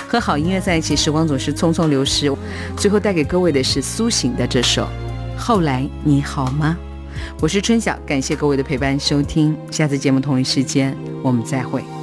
和好音乐在一起，时光总是匆匆流逝。最后带给各位的是苏醒的这首《后来你好吗》。我是春晓，感谢各位的陪伴收听，下次节目同一时间我们再会。